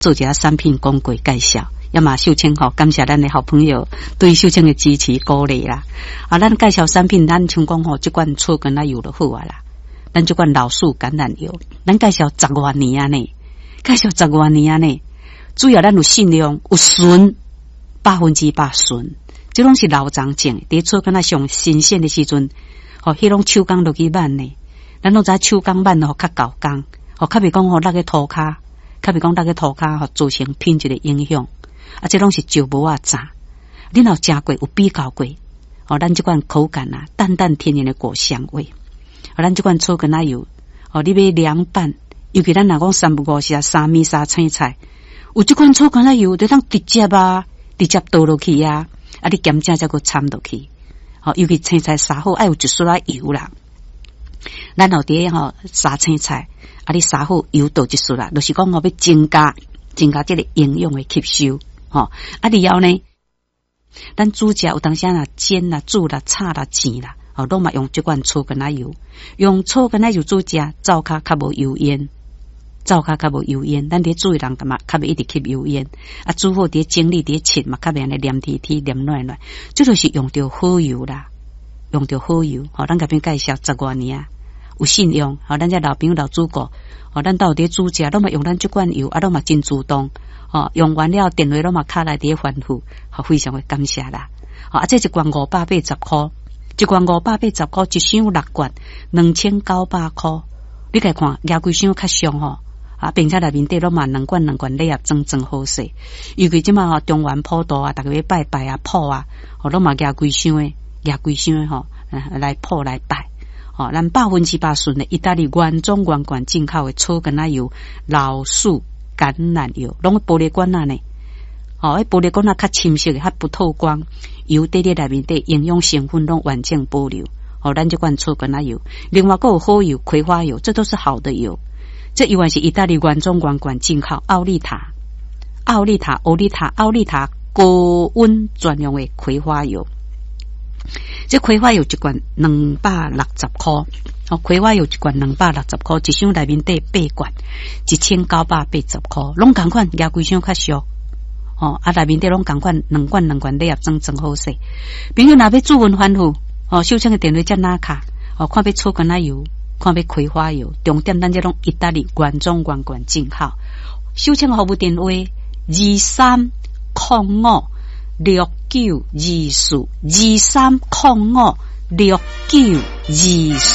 做一下产品广告介绍。要么秀清吼，感谢咱的好朋友对秀清的支持鼓励啦。咱介绍产品，咱像讲吼，这款草根奶油就好啊啦。咱这款老树橄榄油，咱介绍10多年啊呢，介绍10多年啊呢。主要咱有信量，有纯，100%纯，这拢是老长种。伫草根那上新鲜的时阵，迄拢手工落去挽呢。咱拢知手工挽较高工，较袂讲落个涂骹，较袂讲落个涂骹造成品质的影响。这拢是石磨炸，你若食过有比较过，咱这款口感啊，淡淡天然的果香味。咱这款草根奶油，你买凉拌，尤其咱若讲三不五时三米三青菜，有这款草根奶油，就当直接倒落去啊，你咸正才个掺落去。尤其青菜杀好，爱有一丝仔油啦。咱后底杀青菜，你杀好油倒一丝啦，就是讲要增加这个营养的吸收。以后呢，咱煮食有当时啊煎啦、煮啦、炒啦、煎啦，拢嘛用这款草根奶油，用草根奶油煮食，灶骹较无油烟，灶骹较无油烟。咱伫煮的人嘛，较袂一直吸油烟。煮好伫整理伫切嘛，较袂安尼黏贴贴、黏软软。这就是用着好油啦，用着好油。咱甲边介绍10多年啊，有信用。咱这老朋友老主顾，咱到底煮食，拢嘛用咱这款油，拢嘛真主动。用完了电话拢嘛卡来伫反复，非常的感谢啦。这一罐580块，一罐580块，一箱6罐，2900块。你来看，亚规箱较俗并且内面底拢嘛2罐礼盒装好势。尤其即嘛中原普渡啊，逐个要拜拜啊、普啊，拢嘛亚规箱来普来拜。咱100%纯的意大利原装原罐进口的草根奶油、老树橄榄油，拢玻璃罐啊呢。玻璃罐啊较深色的，较不透光，油底内面的营养成分拢完整保留。咱这款草根奶油，另外还有好油、葵花油，这都是好的油。这油是意大利原装原罐进口，奥利塔高温专用的葵花油。这葵花油一罐260块，葵花油一罐260块，一箱内面底8罐，1980块，拢同款，亚规箱较俗。内面底拢同款，2罐礼盒装好势。朋友若要煮文反复，秀清的电话接哪卡？看要草根奶油，看要葵花油，重点咱这种意大利原装原罐进口。秀清服务电话23056924，23056924。